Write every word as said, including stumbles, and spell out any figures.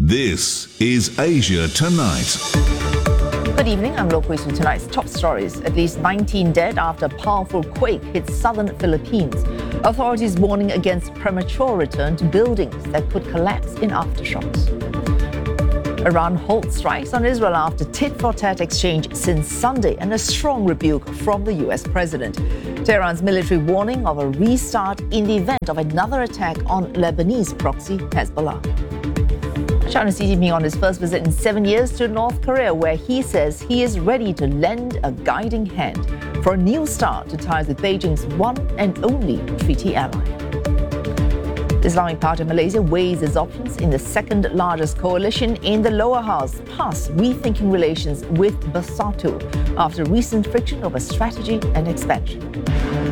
This is Asia Tonight. Good evening, I'm Lo Hui Su. Tonight's top stories. At least nineteen dead after a powerful quake hit southern Philippines. Authorities warning against premature return to buildings that could collapse in aftershocks. Iran halts strikes on Israel after tit-for-tat exchange since Sunday and a strong rebuke from the U S president. Tehran's military warning of a restart in the event of another attack on Lebanese proxy Hezbollah. China's Xi Jinping on his first visit in seven years to North Korea, where he says he is ready to lend a guiding hand for a new start to ties with Beijing's one and only treaty ally. The Islamic Party of Malaysia weighs its options in the second largest coalition in the lower house, plus rethinking relations with Bersatu after recent friction over strategy and expansion.